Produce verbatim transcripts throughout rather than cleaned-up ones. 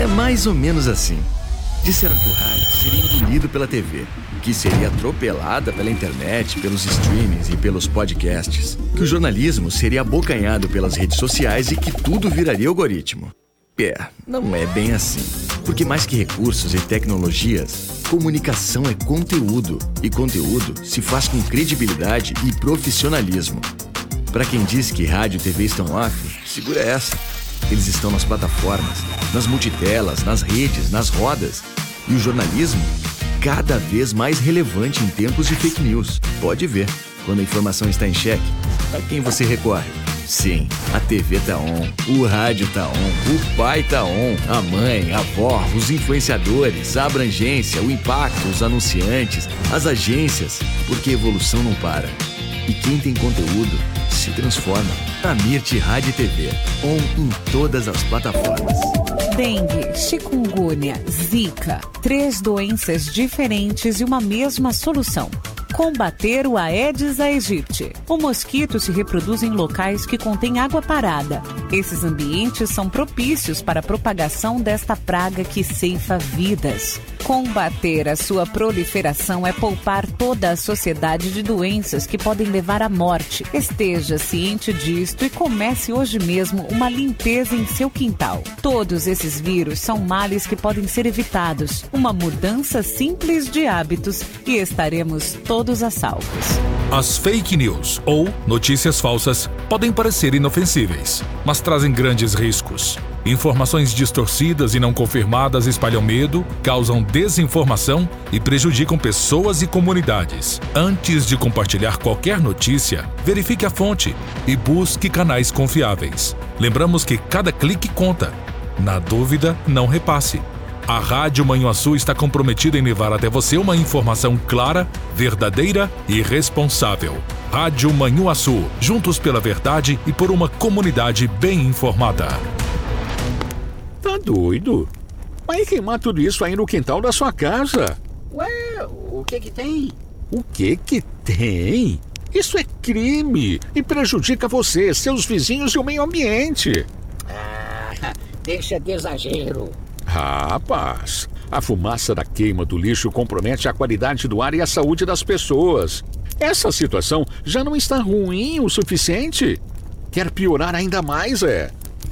É mais ou menos assim. Disseram que o rádio seria engolido pela T V, que seria atropelada pela internet, pelos streamings e pelos podcasts, que o jornalismo seria abocanhado pelas redes sociais e que tudo viraria algoritmo. É, não é bem assim. Porque mais que recursos e tecnologias, comunicação é conteúdo. E conteúdo se faz com credibilidade e profissionalismo. Para quem diz que rádio e T V estão off, segura essa. Eles estão nas plataformas, nas multitelas, nas redes, nas rodas. E o jornalismo, cada vez mais relevante em tempos de fake news. Pode ver, quando a informação está em xeque, a quem você recorre? Sim, a T V tá on, o rádio tá on, o pai tá on, a mãe, a avó, os influenciadores, a abrangência, o impacto, os anunciantes, as agências, porque a evolução não para. E quem tem conteúdo se transforma. A Mirti Rádio e T V, on em todas as plataformas. Dengue, chikungunya, zika, três doenças diferentes e uma mesma solução. Combater o Aedes aegypti. O mosquito se reproduz em locais que contêm água parada. Esses ambientes são propícios para a propagação desta praga que ceifa vidas. Combater a sua proliferação é poupar toda a sociedade de doenças que podem levar à morte. Esteja ciente disto e comece hoje mesmo uma limpeza em seu quintal. Todos esses vírus são males que podem ser evitados. Uma mudança simples de hábitos e estaremos todos a salvos. As fake news ou notícias falsas podem parecer inofensíveis, mas trazem grandes riscos. Informações distorcidas e não confirmadas espalham medo, causam desinformação e prejudicam pessoas e comunidades. Antes de compartilhar qualquer notícia, verifique a fonte e busque canais confiáveis. Lembramos que cada clique conta. Na dúvida, não repasse. A Rádio Manhuaçu está comprometida em levar até você uma informação clara, verdadeira e responsável. Rádio Manhuaçu, juntos pela verdade e por uma comunidade bem informada. Tá doido? Vai queimar tudo isso aí no quintal da sua casa. Ué, o que que tem? O que que tem? Isso é crime e prejudica você, seus vizinhos e o meio ambiente. Ah, deixa de exagero. Rapaz, a fumaça da queima do lixo compromete a qualidade do ar e a saúde das pessoas. Essa situação já não está ruim o suficiente? Quer piorar ainda mais, é?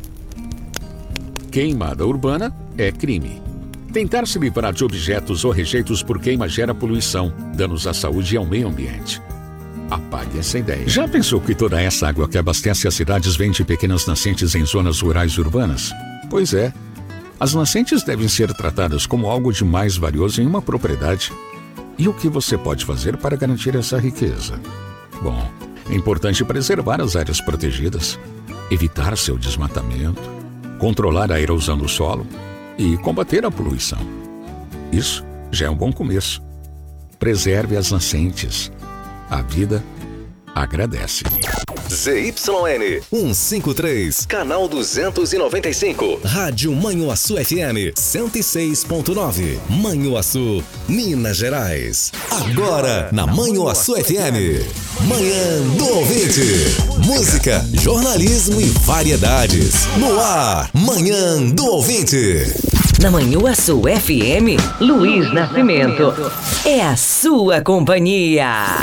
Queimada urbana é crime. Tentar se livrar de objetos ou rejeitos por queima gera poluição, danos à saúde e ao meio ambiente. Apague essa ideia. Já pensou que toda essa água que abastece as cidades vem de pequenas nascentes em zonas rurais e urbanas? Pois é. As nascentes devem ser tratadas como algo de mais valioso em uma propriedade. E o que você pode fazer para garantir essa riqueza? Bom, é importante preservar as áreas protegidas, evitar seu desmatamento, controlar a erosão do solo e combater a poluição. Isso já é um bom começo. Preserve as nascentes. A vida agradece. Z Y N cento e cinquenta e três, canal duzentos e noventa e cinco, Rádio Manhuaçu F M cento e seis ponto nove, Manhuaçu, Minas Gerais. Agora na Manhuaçu F M, Manhã do Ouvinte. Música, jornalismo e variedades. No ar, Manhã do Ouvinte. Na Manhuaçu F M, Luiz Nascimento. É a sua companhia.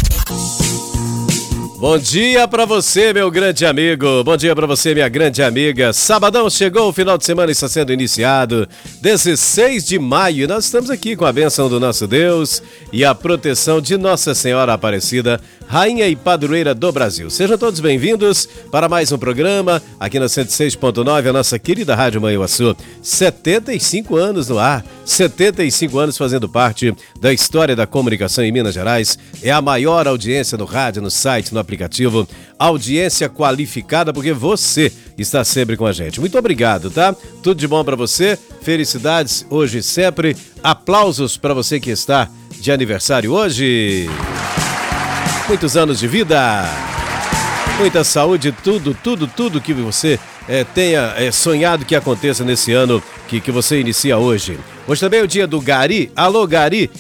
Bom dia pra você, meu grande amigo. Bom dia pra você, minha grande amiga. Sabadão chegou, o final de semana está sendo iniciado. dezesseis de maio, e nós estamos aqui com a bênção do nosso Deus e a proteção de Nossa Senhora Aparecida, Rainha e Padroeira do Brasil. Sejam todos bem-vindos para mais um programa aqui na cento e seis ponto nove, a nossa querida Rádio Manhuaçu. setenta e cinco anos no ar, setenta e cinco anos fazendo parte da história da comunicação em Minas Gerais. É a maior audiência no rádio, no site, no aplicativo. Audiência qualificada porque você está sempre com a gente. Muito obrigado, tá? Tudo de bom para você. Felicidades hoje e sempre. Aplausos para você que está de aniversário hoje. Muitos anos de vida, muita saúde, tudo, tudo, tudo que você é, tenha é, sonhado que aconteça nesse ano que, que você inicia hoje. Hoje também é o dia do Gari. Alô, Gari!